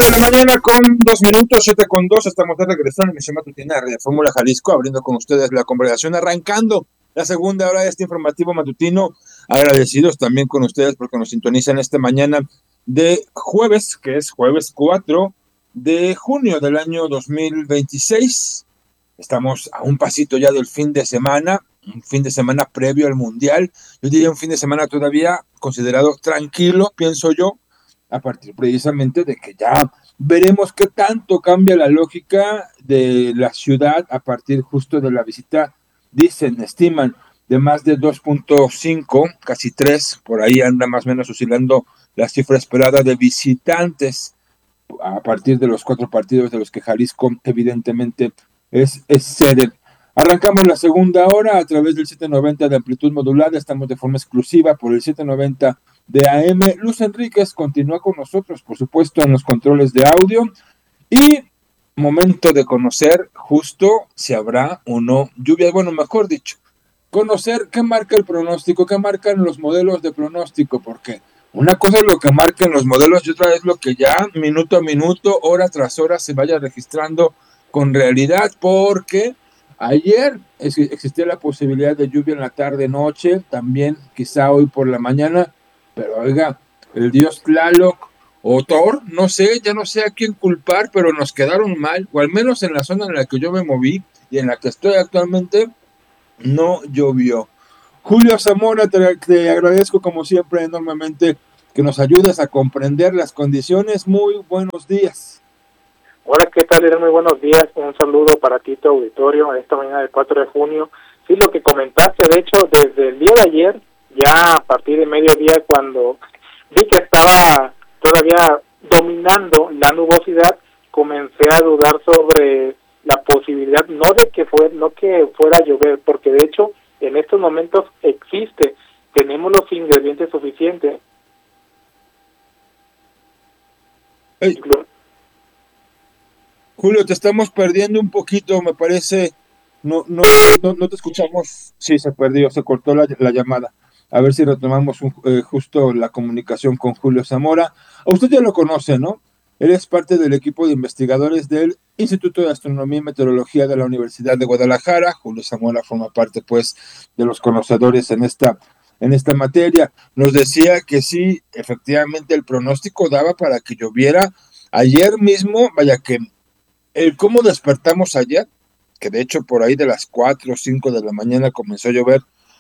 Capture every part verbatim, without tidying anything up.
de la mañana con dos minutos, siete con dos, estamos de regreso en la emisión matutina de Fórmula Jalisco, abriendo con ustedes la conversación, arrancando la segunda hora de este informativo matutino, agradecidos también con ustedes porque nos sintonizan esta mañana de jueves, que es jueves cuatro de junio del año dos mil veintiséis, estamos a un pasito ya del fin de semana, un fin de semana previo al Mundial, yo diría un fin de semana todavía considerado tranquilo, pienso yo, a partir precisamente de que ya veremos qué tanto cambia la lógica de la ciudad a partir justo de la visita, dicen, estiman, de más de dos punto cinco, casi tres, por ahí anda más o menos oscilando la cifra esperada de visitantes a partir de los cuatro partidos de los que Jalisco evidentemente es, es sede. Arrancamos la segunda hora a través del setecientos noventa de amplitud modulada, estamos de forma exclusiva por el setecientos noventa de A M. Luz Enríquez continúa con nosotros, por supuesto, en los controles de audio, y momento de conocer justo si habrá o no lluvia, bueno, mejor dicho, conocer qué marca el pronóstico, qué marcan los modelos de pronóstico, porque una cosa es lo que marcan los modelos y otra es lo que ya minuto a minuto, hora tras hora se vaya registrando con realidad, porque ayer existía la posibilidad de lluvia en la tarde-noche, también quizá hoy por la mañana, pero oiga, el dios Tlaloc o Thor, no sé, ya no sé a quién culpar, pero nos quedaron mal, o al menos en la zona en la que yo me moví y en la que estoy actualmente, no llovió. Julio Zamora, te, te agradezco como siempre enormemente que nos ayudes a comprender las condiciones. Muy buenos días. Hola, ¿qué tal? Muy buenos días, un saludo para ti, tu auditorio, esta mañana del cuatro de junio. Sí, lo que comentaste, de hecho, desde el día de ayer, ya a partir de mediodía, cuando vi que estaba todavía dominando la nubosidad, comencé a dudar sobre la posibilidad, no de que fuera, no que fuera a llover, porque de hecho, en estos momentos existe, tenemos los ingredientes suficientes. Hey. Julio, te estamos perdiendo un poquito, me parece, no, no, no, no te escuchamos. Sí, se perdió, se cortó la, la llamada. A ver si retomamos un, eh, justo la comunicación con Julio Zamora. A usted ya lo conoce, ¿no? Él es parte del equipo de investigadores del Instituto de Astronomía y Meteorología de la Universidad de Guadalajara. Julio Zamora forma parte, pues, de los conocedores en esta, en esta materia. Nos decía que sí, efectivamente, el pronóstico daba para que lloviera ayer mismo, vaya que el cómo despertamos ayer, que de hecho por ahí de las cuatro o cinco de la mañana comenzó a llover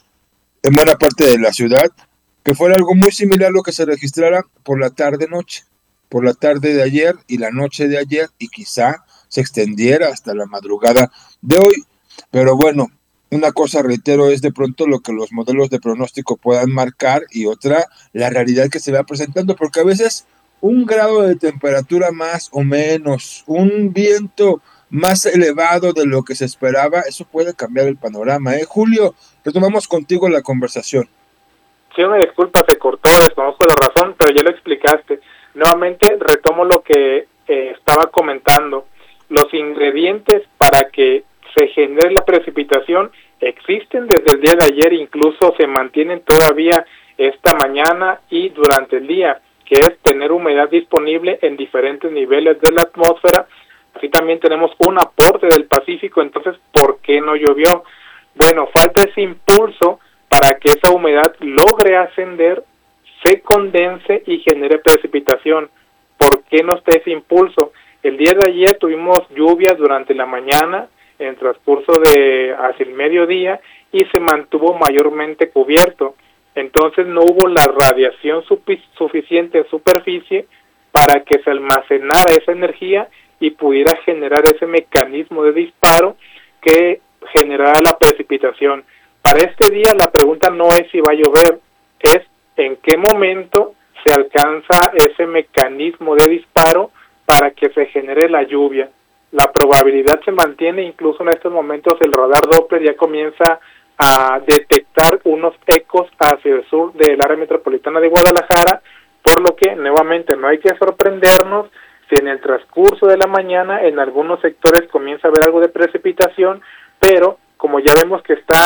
en buena parte de la ciudad, que fuera algo muy similar a lo que se registrara por la tarde-noche, por la tarde de ayer y la noche de ayer, y quizá se extendiera hasta la madrugada de hoy. Pero bueno, una cosa, reitero, es de pronto lo que los modelos de pronóstico puedan marcar, y otra, la realidad que se va presentando, porque a veces un grado de temperatura más o menos, un viento más elevado de lo que se esperaba, eso puede cambiar el panorama, ¿eh? Julio, retomamos contigo la conversación. Sí, una disculpa, se cortó, desconozco la razón, pero ya lo explicaste. Nuevamente retomo lo que eh, estaba comentando. Los ingredientes para que se genere la precipitación existen desde el día de ayer, incluso se mantienen todavía esta mañana y durante el día, que es tener humedad disponible en diferentes niveles de la atmósfera. Así también tenemos un aporte del Pacífico. Entonces, ¿por qué no llovió? Bueno, falta ese impulso para que esa humedad logre ascender, se condense y genere precipitación. ¿Por qué no está ese impulso? El día de ayer tuvimos lluvias durante la mañana, en el transcurso de hacia el mediodía, y se mantuvo mayormente cubierto. Entonces no hubo la radiación suficiente en superficie para que se almacenara esa energía y pudiera generar ese mecanismo de disparo que generara la precipitación. Para este día la pregunta no es si va a llover, es en qué momento se alcanza ese mecanismo de disparo para que se genere la lluvia. La probabilidad se mantiene, incluso en estos momentos el radar Doppler ya comienza a detectar unos ecos hacia el sur del área metropolitana de Guadalajara, por lo que nuevamente no hay que sorprendernos si en el transcurso de la mañana en algunos sectores comienza a haber algo de precipitación, pero como ya vemos que está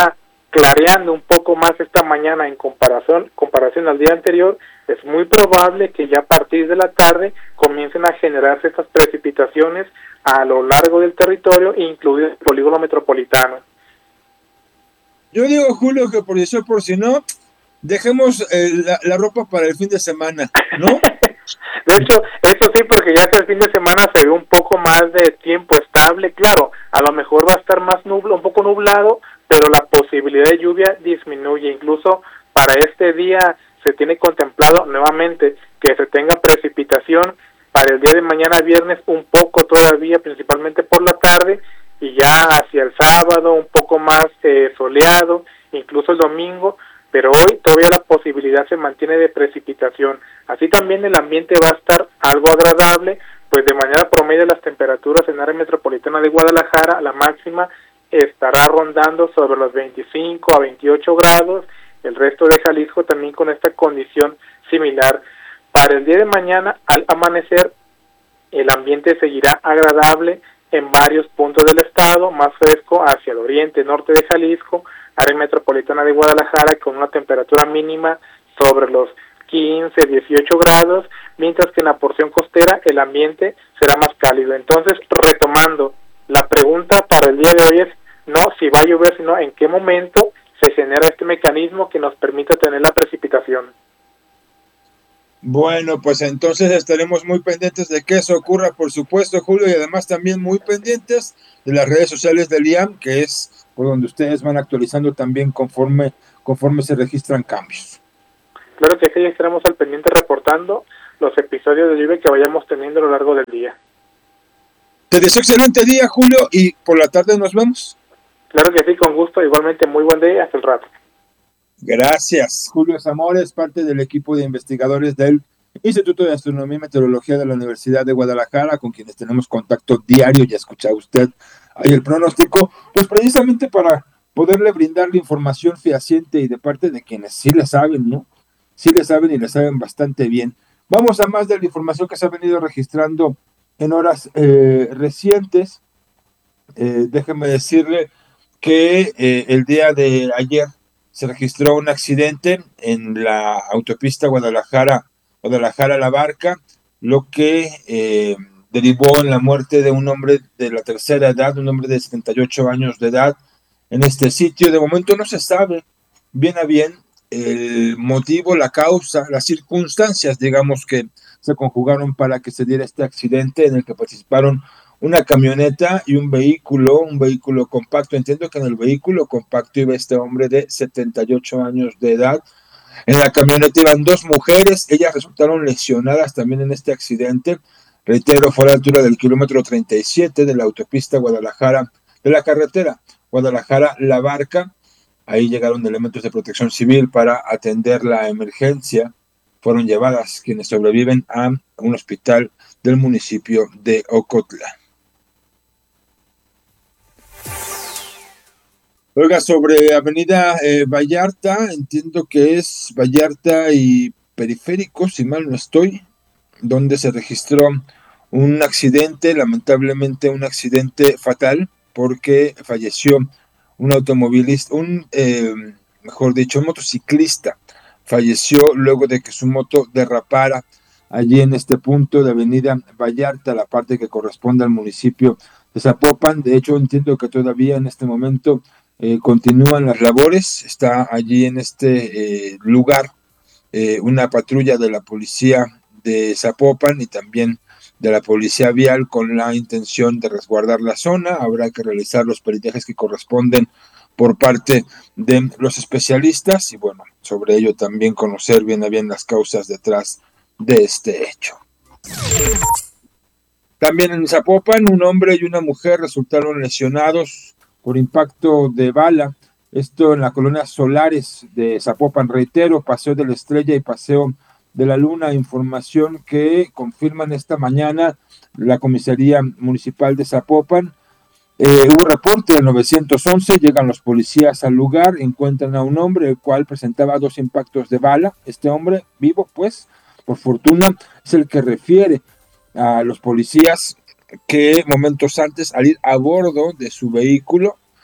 clareando un poco más esta mañana en comparación, comparación al día anterior, es muy probable que ya a partir de la tarde comiencen a generarse estas precipitaciones a lo largo del territorio, incluido el polígono metropolitano. Yo digo, Julio, que por eso, por si no, dejemos eh, la, la ropa para el fin de semana, ¿no? De hecho, eso sí, porque ya que el fin de semana se ve un poco más de tiempo estable, claro, a lo mejor va a estar más nublo, un poco nublado, pero la posibilidad de lluvia disminuye. Incluso para este día se tiene contemplado nuevamente que se tenga precipitación para el día de mañana viernes, un poco todavía, principalmente por la tarde, y ya hacia el sábado un poco más eh, soleado, incluso el domingo, pero hoy todavía la posibilidad se mantiene de precipitación. Así también el ambiente va a estar algo agradable, pues de manera promedio las temperaturas en área metropolitana de Guadalajara, la máxima estará rondando sobre los veinticinco a veintiocho grados, el resto de Jalisco también con esta condición similar. Para el día de mañana, al amanecer, el ambiente seguirá agradable en varios puntos del estado, más fresco hacia el oriente, norte de Jalisco, área metropolitana de Guadalajara, con una temperatura mínima sobre los quince, dieciocho grados, mientras que en la porción costera el ambiente será más cálido. Entonces, retomando, la pregunta para el día de hoy es no si va a llover, sino en qué momento se genera este mecanismo que nos permite tener la precipitación. Bueno, pues entonces estaremos muy pendientes de que eso ocurra, por supuesto, Julio, y además también muy pendientes de las redes sociales del I A M, que es por donde ustedes van actualizando también conforme, conforme se registran cambios. Claro que sí, estaremos al pendiente reportando los episodios de lluvia que vayamos teniendo a lo largo del día. Te deseo excelente día, Julio, y por la tarde nos vemos. Claro que sí, con gusto, igualmente muy buen día, hasta el rato. Gracias. Julio Zamora es parte del equipo de investigadores del Instituto de Astronomía y Meteorología de la Universidad de Guadalajara, con quienes tenemos contacto diario. Ya escucha usted ahí el pronóstico, pues precisamente para poderle brindar la información fehaciente y de parte de quienes sí le saben, ¿no? Sí le saben y le saben bastante bien. Vamos a más de la información que se ha venido registrando en horas eh, recientes. Eh, déjeme decirle que eh, el día de ayer se registró un accidente en la autopista Guadalajara, Guadalajara-La Barca, lo que eh, derivó en la muerte de un hombre de la tercera edad, un hombre de setenta y ocho años de edad en este sitio. De momento no se sabe bien a bien el motivo, la causa, las circunstancias, digamos, que se conjugaron para que se diera este accidente en el que participaron una camioneta y un vehículo, un vehículo compacto. Entiendo que en el vehículo compacto iba este hombre de setenta y ocho años de edad. En la camioneta iban dos mujeres, ellas resultaron lesionadas también en este accidente. Reitero, fue a la altura del kilómetro treinta y siete de la autopista Guadalajara, de la carretera Guadalajara-La Barca. Ahí llegaron elementos de protección civil para atender la emergencia. Fueron llevadas quienes sobreviven a un hospital del municipio de Ocotla. Oiga, sobre Avenida eh, Vallarta, entiendo que es Vallarta y Periférico, si mal no estoy, donde se registró un accidente, lamentablemente un accidente fatal, porque falleció un automovilista, un, eh, mejor dicho, un motociclista, falleció luego de que su moto derrapara allí en este punto de Avenida Vallarta, la parte que corresponde al municipio de Zapopan. De hecho, entiendo que todavía en este momento Eh, continúan las labores. Está allí en este eh, lugar eh, una patrulla de la policía de Zapopan y también de la policía vial con la intención de resguardar la zona. Habrá que realizar los peritajes que corresponden por parte de los especialistas y bueno, sobre ello también conocer bien a bien las causas detrás de este hecho. También en Zapopan, un hombre y una mujer resultaron lesionados por impacto de bala, esto en la colonia Solares de Zapopan. Reitero, Paseo de la Estrella y Paseo de la Luna, información que confirman esta mañana la Comisaría Municipal de Zapopan. Eh, hubo reporte del nueve once, llegan los policías al lugar, encuentran a un hombre el cual presentaba dos impactos de bala. Este hombre vivo, pues, por fortuna, es el que refiere a los policías que momentos antes, al ir a bordo de su vehículo,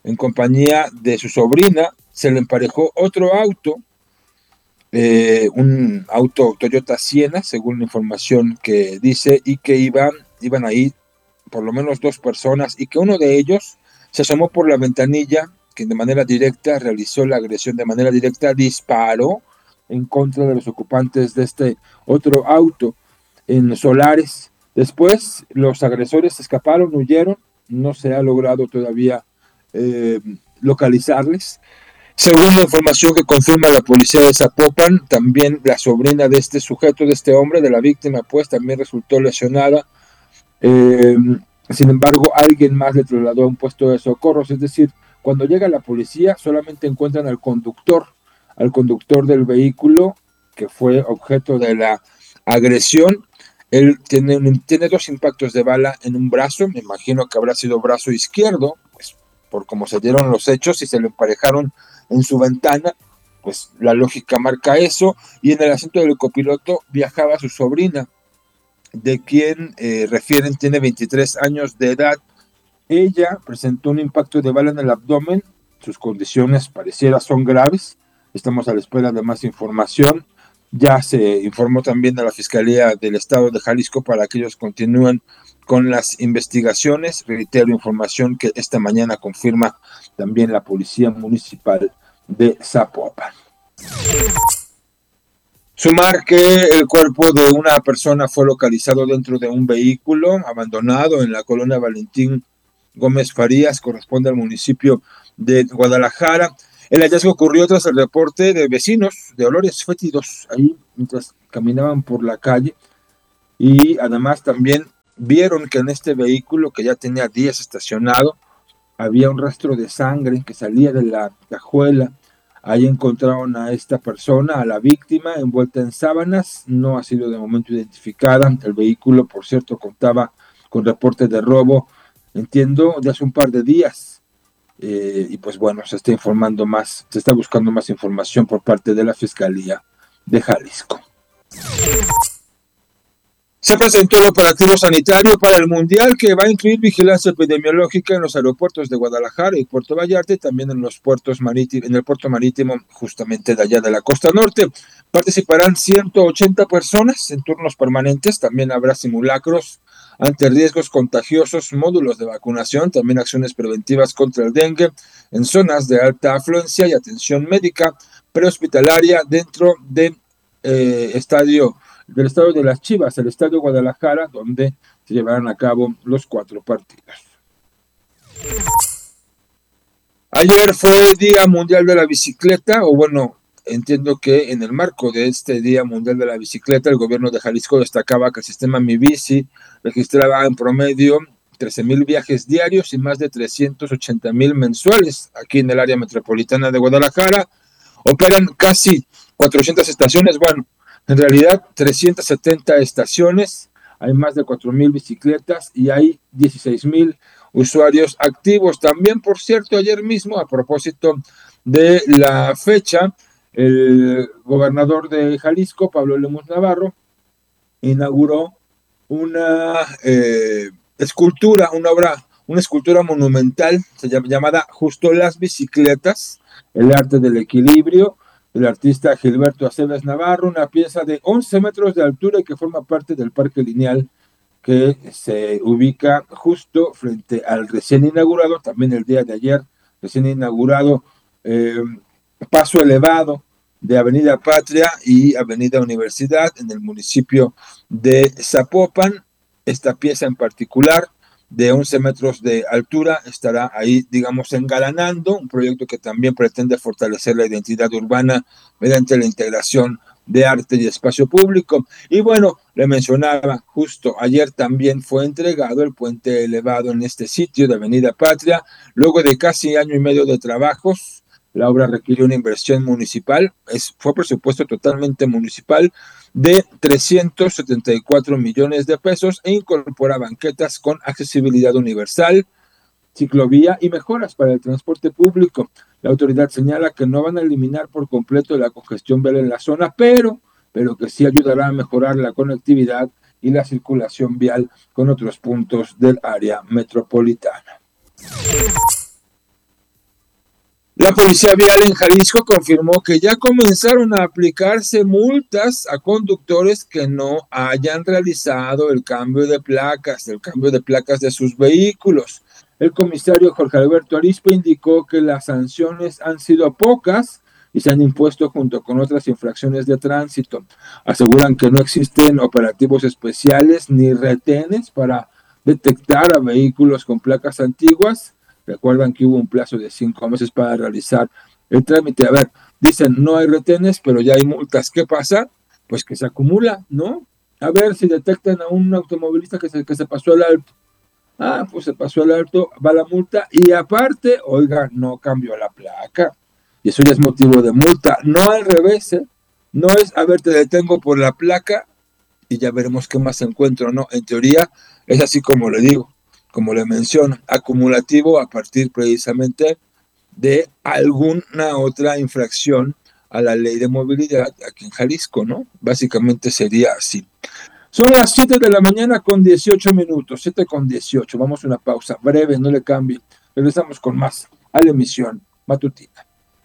en compañía de su sobrina. Se le emparejó otro auto, eh, un auto Toyota Siena, según la información que dice, y que iban, iban ahí por lo menos dos personas, y que uno de ellos se asomó por la ventanilla, que de manera directa realizó la agresión de manera directa, disparó en contra de los ocupantes de este otro auto en Solares. Después los agresores escaparon, huyeron, no se ha logrado todavía eh, localizarles. Según la información que confirma la policía de Zapopan, también la sobrina de este sujeto, de este hombre, de la víctima, pues también resultó lesionada. Eh, sin embargo, alguien más le trasladó a un puesto de socorros. Es decir, cuando llega la policía solamente encuentran al conductor, al conductor del vehículo que fue objeto de la agresión. Él tiene, un, tiene dos impactos de bala en un brazo, me imagino que habrá sido brazo izquierdo, pues por cómo se dieron los hechos y se lo emparejaron en su ventana, pues la lógica marca eso. Y en el asiento del copiloto viajaba su sobrina, de quien eh, refieren tiene veintitrés años de edad. Ella presentó un impacto de bala en el abdomen, sus condiciones pareciera son graves, estamos a la espera de más información. Ya se informó también a la Fiscalía del Estado de Jalisco para que ellos continúen con las investigaciones. Reitero, información que esta mañana confirma también la Policía Municipal de Zapopan. Sumar que el cuerpo de una persona fue localizado dentro de un vehículo abandonado en la colonia Valentín Gómez Farías, corresponde al municipio de Guadalajara. El hallazgo ocurrió tras el reporte de vecinos de olores fétidos ahí mientras caminaban por la calle, y además también vieron que en este vehículo, que ya tenía días estacionado, había un rastro de sangre que salía de la cajuela. Ahí encontraron a esta persona, a la víctima, envuelta en sábanas. No ha sido de momento identificada. El vehículo, por cierto, contaba con reportes de robo, entiendo, de hace un par de días. Eh, y pues bueno, se está informando más, se está buscando más información por parte de la Fiscalía de Jalisco. Se presentó el operativo sanitario para el Mundial, que va a incluir vigilancia epidemiológica en los aeropuertos de Guadalajara y Puerto Vallarta, y también en los puertos marítimos, en el puerto marítimo justamente de allá de la costa norte. Participarán ciento ochenta personas en turnos permanentes. También habrá simulacros ante riesgos contagiosos, módulos de vacunación, también acciones preventivas contra el dengue en zonas de alta afluencia y atención médica prehospitalaria dentro de eh, estadio del estado de las Chivas, el estadio Guadalajara, donde se llevarán a cabo los cuatro partidos. Ayer fue Día Mundial de la Bicicleta, o bueno, entiendo que en el marco de este Día Mundial de la Bicicleta, el gobierno de Jalisco destacaba que el sistema Mi Bici registraba en promedio trece mil viajes diarios y más de trescientos ochenta mil mensuales aquí en el área metropolitana de Guadalajara. Operan casi cuatrocientas estaciones, bueno, en realidad trescientas setenta estaciones, hay más de cuatro mil bicicletas y hay dieciséis mil usuarios activos. También, por cierto, ayer mismo, a propósito de la fecha, el gobernador de Jalisco, Pablo Lemus Navarro, inauguró una eh, escultura, una obra, una escultura monumental, se llama, llamada Justo las Bicicletas, el arte del equilibrio, del artista Gilberto Aceves Navarro, una pieza de once metros de altura y que forma parte del Parque Lineal, que se ubica justo frente al recién inaugurado, también el día de ayer, recién inaugurado, eh, paso elevado de Avenida Patria y Avenida Universidad en el municipio de Zapopan. Esta pieza en particular, de once metros de altura, estará ahí, digamos, engalanando un proyecto que también pretende fortalecer la identidad urbana mediante la integración de arte y espacio público. Y bueno, le mencionaba, justo ayer también fue entregado el puente elevado en este sitio de Avenida Patria. Luego de casi año y medio de trabajos, la obra requirió una inversión municipal, es, fue presupuesto totalmente municipal de trescientos setenta y cuatro millones de pesos e incorpora banquetas con accesibilidad universal, ciclovía y mejoras para el transporte público. La autoridad señala que no van a eliminar por completo la congestión vial en la zona, pero, pero que sí ayudará a mejorar la conectividad y la circulación vial con otros puntos del área metropolitana. La Policía Vial en Jalisco confirmó que ya comenzaron a aplicarse multas a conductores que no hayan realizado el cambio de placas, el cambio de placas de sus vehículos. El comisario Jorge Alberto Arispe indicó que las sanciones han sido pocas y se han impuesto junto con otras infracciones de tránsito. Aseguran que no existen operativos especiales ni retenes para detectar a vehículos con placas antiguas. Recuerdan que hubo un plazo de cinco meses para realizar el trámite. A ver, dicen no hay retenes, pero ya hay multas. ¿Qué pasa? Pues que se acumula, ¿no? A ver si detectan a un automovilista que se, que se pasó al alto. Ah, pues se pasó al alto, va la multa y aparte, oiga, no cambió la placa. Y eso ya es motivo de multa. No al revés, ¿eh? No es, a ver, te detengo por la placa y ya veremos qué más encuentro. No, en teoría es así como le digo. Como le menciono, acumulativo a partir precisamente de alguna otra infracción a la ley de movilidad aquí en Jalisco, ¿no? Básicamente sería así. Son las siete de la mañana con dieciocho minutos, siete con dieciocho. Vamos a una pausa breve, no le cambie. Regresamos con más a la emisión matutina.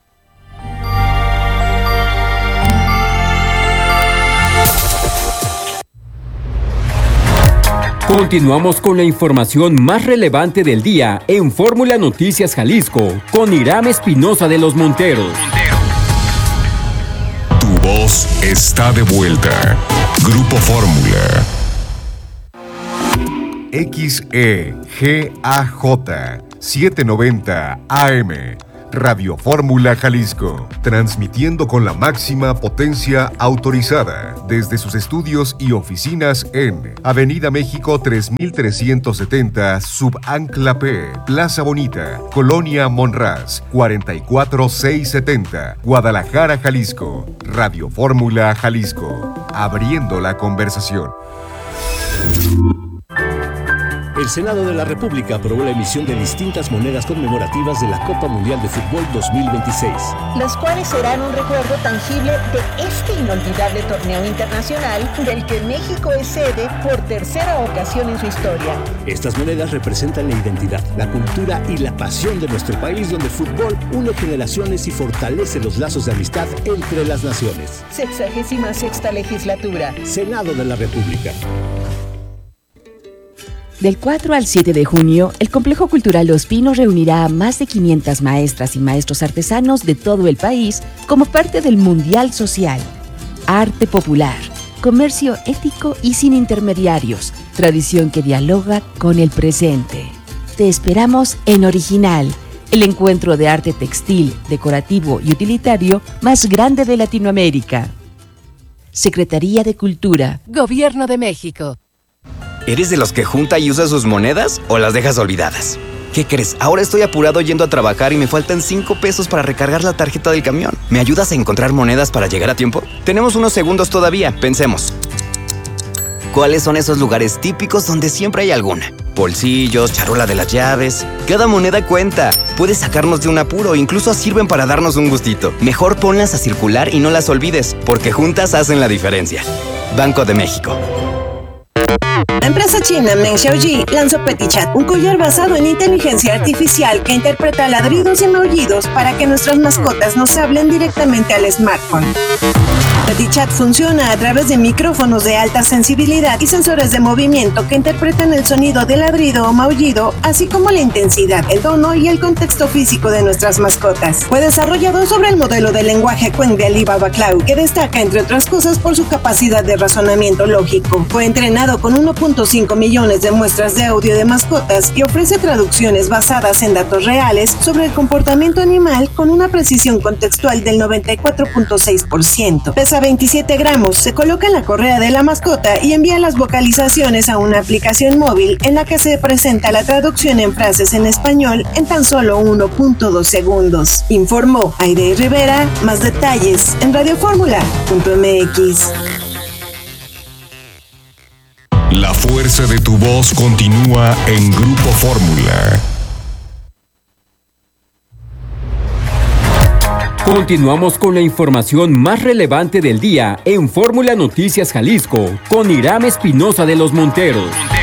Continuamos con la información más relevante del día en Fórmula Noticias Jalisco con Hiram Espinosa de los Monteros. Tu voz está de vuelta. Grupo Fórmula. X E G A J setecientos noventa A M. Radio Fórmula Jalisco, transmitiendo con la máxima potencia autorizada desde sus estudios y oficinas en Avenida México tres mil trescientos setenta, Subancla P, Plaza Bonita, Colonia Monraz, cuarenta y cuatro mil seiscientos setenta, Guadalajara, Jalisco. Radio Fórmula Jalisco, abriendo la conversación. El Senado de la República aprobó la emisión de distintas monedas conmemorativas de la Copa Mundial de Fútbol dos mil veintiséis. Las cuales serán un recuerdo tangible de este inolvidable torneo internacional del que México es sede por tercera ocasión en su historia. Estas monedas representan la identidad, la cultura y la pasión de nuestro país, donde el fútbol une generaciones y fortalece los lazos de amistad entre las naciones. Sexagésima sexta legislatura. Senado de la República. Del cuatro al siete de junio, el Complejo Cultural Los Pinos reunirá a más de quinientas maestras y maestros artesanos de todo el país como parte del Mundial Social. Arte popular, comercio ético y sin intermediarios, tradición que dialoga con el presente. Te esperamos en Original, el encuentro de arte textil, decorativo y utilitario más grande de Latinoamérica. Secretaría de Cultura, Gobierno de México. ¿Eres de los que junta y usa sus monedas o las dejas olvidadas? ¿Qué crees? Ahora estoy apurado yendo a trabajar y me faltan cinco pesos para recargar la tarjeta del camión. ¿Me ayudas a encontrar monedas para llegar a tiempo? Tenemos unos segundos todavía, pensemos. ¿Cuáles son esos lugares típicos donde siempre hay alguna? Bolsillos, charola de las llaves. Cada moneda cuenta. Puede sacarnos de un apuro, incluso sirven para darnos un gustito. Mejor ponlas a circular y no las olvides, porque juntas hacen la diferencia. Banco de México. La empresa china Meng Xiaoji lanzó PetiChat, un collar basado en inteligencia artificial que interpreta ladridos y maullidos para que nuestras mascotas nos hablen directamente al smartphone. PetiChat funciona a través de micrófonos de alta sensibilidad y sensores de movimiento que interpretan el sonido de ladrido o maullido, así como la intensidad, el tono y el contexto físico de nuestras mascotas. Fue desarrollado sobre el modelo de lenguaje Qwen de Alibaba Cloud, que destaca, entre otras cosas, por su capacidad de razonamiento lógico. Fue entrenado con uno punto cinco millones de muestras de audio de mascotas y ofrece traducciones basadas en datos reales sobre el comportamiento animal con una precisión contextual del noventa y cuatro punto seis por ciento. Pesa veintisiete gramos, se coloca en la correa de la mascota y envía las vocalizaciones a una aplicación móvil en la que se presenta la traducción en frases en español en tan solo uno punto dos segundos. Informó Aide Rivera. Más detalles en radio fórmula punto m x. La fuerza de tu voz continúa en Grupo Fórmula. Continuamos con la información más relevante del día en Fórmula Noticias Jalisco con Hiram Espinosa de los Monteros.